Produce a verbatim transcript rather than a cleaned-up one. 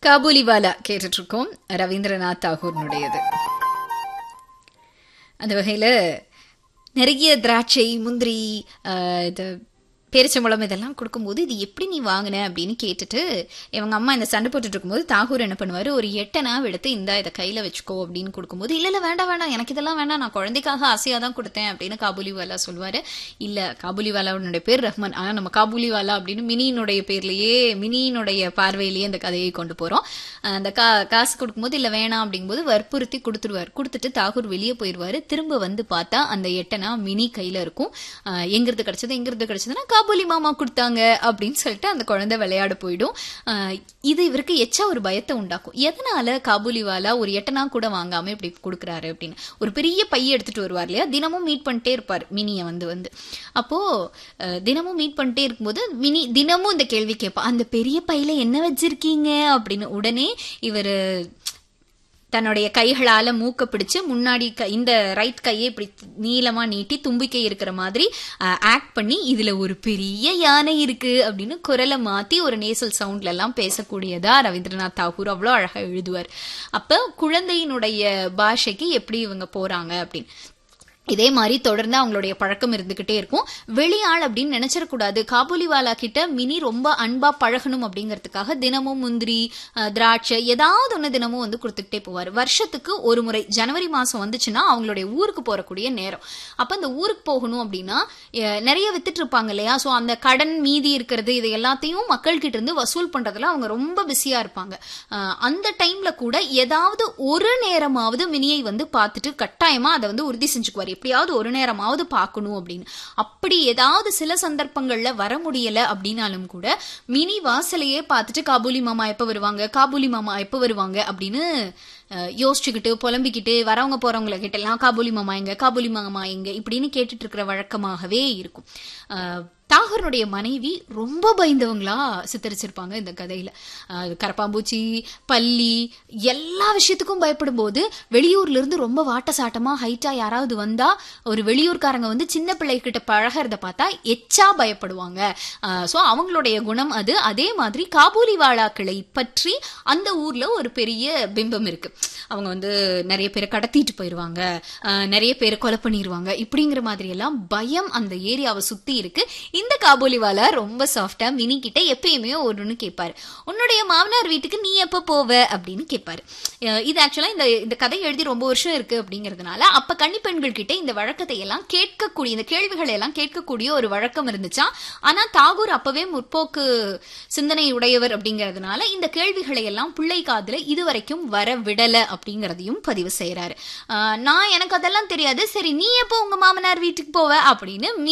காபூலிவாலா கேட்டுட்டு இருக்கோம். ரவீந்திரநாத் தாகூர்னுடையது. அந்த வகையில் நிறைய திராட்சை, முந்திரி, இது பேரிச்சம்பழம் இதெல்லாம் கொடுக்கும்போது இது எப்படி நீ வாங்கின அப்படின்னு கேட்டுட்டு இவங்க அம்மா இந்த சண்டை போட்டுட்டு இருக்கும்போது தாகூர் என்ன பண்ணுவார், ஒரு எட்டனா எடுத்து இந்த இதை கையில் வச்சுக்கோ அப்படின்னு கொடுக்கும்போது, இல்லை இல்லை வேண்டாம் வேண்டாம் எனக்கு இதெல்லாம் வேண்டாம், நான் குழந்தைக்காக ஆசையாக தான் கொடுத்தேன் அப்படின்னு காபூலிவாலா சொல்லுவார். இல்லை, காபூலிவாலாவுடைய பேர் ரஹ்மான், ஆனால் நம்ம காபூலிவாலா அப்படின்னு மினியினுடைய பேர்லேயே மினியினுடைய பார்வையிலேயே அந்த கதையை கொண்டு போகிறோம். அந்த கா காசு கொடுக்கும்போது இல்லை வேணாம் அப்படிங்கும்போது வற்புறுத்தி கொடுத்துருவார். கொடுத்துட்டு தாகூர் வெளியே போயிடுவார். திரும்ப வந்து பார்த்தா அந்த எட்டனா மினி கையில் இருக்கும். எங்கிறது கிடைச்சது எங்கிறது கிடைச்சதுன்னா காபூலி மாமா கொடுத்தாங்க அப்படின்னு சொல்லிட்டு அந்த குழந்தை விளையாட போயிடும். இது இவருக்கு எச்சா ஒரு பயத்தை உண்டாக்கும். எதனால காபூலிவாலா ஒரு எட்டனா கூட வாங்காம இப்படி கொடுக்குறாரு அப்படின்னு ஒரு பெரிய பைய எடுத்துட்டு வருவார் இல்லையா, தினமும் மீட் பண்ணிட்டே இருப்பார் மினியை வந்து வந்து அப்போ தினமும் மீட் பண்ணிட்டே இருக்கும்போது மினி தினமும் இந்த கேள்வி கேட்பா, அந்த பெரிய பையில என்ன வச்சிருக்கீங்க அப்படின்னு. உடனே இவர் தன்னுடைய கைகளால மூக்க பிடிச்சு முன்னாடி இந்த ரைட் கையை இப்படி நீளமா நீட்டி தும்பிக்கை இருக்கிற மாதிரி ஆக்ட் பண்ணி இதுல ஒரு பெரிய யானை இருக்கு அப்படின்னு குரலை மாத்தி ஒரு நேசல் சவுண்ட்ல எல்லாம் பேசக்கூடியதா ரவீந்திரநாத் தாகூர் அவ்வளோ அழகா எழுதுவார். அப்ப குழந்தையினுடைய பாஷைக்கு எப்படி இவங்க போறாங்க அப்படின்னு இதே மாதிரி தொடர்ந்து அவங்களுடைய பழக்கம் இருந்துகிட்டே இருக்கும். வெளியாள் அப்படின்னு நினைச்சிடக்கூடாது. காபூலிவாலா கிட்ட மினி ரொம்ப அன்பா பழகணும் அப்படிங்கிறதுக்காக தினமும் முந்திரி, திராட்சை ஏதாவது ஒன்று தினமும் வந்து கொடுத்துக்கிட்டே போவார். வருஷத்துக்கு ஒரு முறை ஜனவரி மாசம் வந்துச்சுன்னா அவங்களுடைய ஊருக்கு போறக்கூடிய நேரம். அப்ப அந்த ஊருக்கு போகணும் அப்படின்னா நிறைய வித்துட்டு இருப்பாங்க இல்லையா, ஸோ அந்த கடன் மீதி இருக்கிறது இது எல்லாத்தையும் மக்கள் கிட்ட இருந்து வசூல் பண்றதுல அவங்க ரொம்ப பிஸியா இருப்பாங்க. அந்த டைம்ல கூட ஏதாவது ஒரு நேரமாவது மினியை வந்து பார்த்துட்டு கட்டாயமா அதை வந்து உறுதி செஞ்சுக்குவார், எப்படியாவது ஒரு நேரமாவது பார்க்கணும் அப்படின்னு. அப்படி ஏதாவது சில சந்தர்ப்பங்கள்ல வர முடியல அப்படின்னாலும் கூட மினி வாசலையே பார்த்துட்டு காபூலி மாமா எப்ப வருவாங்க, காபூலி மாமா எப்ப வருவாங்க அப்படின்னு யோசிச்சுக்கிட்டு புலம்பிக்கிட்டு வரவங்க போறவங்களை கிட்ட எல்லாம் காபூலி மாமா எங்க, காபூலி மாமா எங்க இப்படின்னு கேட்டுட்டு இருக்கிற வழக்கமாகவே இருக்கும். தாகூருடைய மனைவி ரொம்ப பயந்தவங்களா சித்தரிச்சிருப்பாங்க இந்த கதையில. கரப்பாம்பூச்சி, பல்லி எல்லா விஷயத்துக்கும் பயப்படும் போது வெளியூர்ல இருந்து ரொம்ப வாட்ட சாட்டமா ஹைட்டா யாராவது வந்தா ஒரு வெளியூர்காரங்க வந்து சின்ன பிள்ளைகிட்ட பழகிறத பார்த்தா எச்சா பயப்படுவாங்க. ஸோ அவங்களுடைய குணம் அது. அதே மாதிரி காபூலிவாலாக்களை பற்றி அந்த ஊர்ல ஒரு பெரிய பிம்பம் இருக்கு. அவங்க வந்து நிறைய பேரை கடத்திட்டு போயிருவாங்க, நிறைய பேரை கொலை பண்ணிடுவாங்க, இப்படிங்கிற மாதிரி எல்லாம் பயம் அந்த ஏரியாவை சுத்தி இருக்கு. இந்த காபூலிவாலா ரொம்ப சாஃப்டா மினி கிட்ட எப்பயுமே ஒன்னு கேட்பாரு, உன்னுடைய மாமனார் வீட்டுக்கு நீ எப்ப போவ அப்படின்னு கேட்பாரு. இது ஆக்சுவலா இந்த இந்த கதை எழுதி ரொம்ப வருஷம் இருக்கு அப்படிங்கறதுனால அப்ப கன்னி பெண்கள் கிட்ட இந்த வழக்கத்தை எல்லாம் கேட்கக்கூடிய இந்த கேள்விகளை எல்லாம் கேட்கக்கூடிய ஒரு வழக்கம் இருந்துச்சா. ஆனா தாகூர் அப்பவே முற்போக்கு சிந்தனை உடையவர் அப்படிங்கறதுனால இந்த கேள்விகளை எல்லாம் பிள்ளை காதுல இதுவரைக்கும் வர விடல அப்படிங்கறதையும் பதிவு செய்யறாரு. நான் எனக்கு அதெல்லாம் தெரியாது, சரி நீ எப்போ உங்க மாமனார் வீட்டுக்கு போவ அப்படின்னு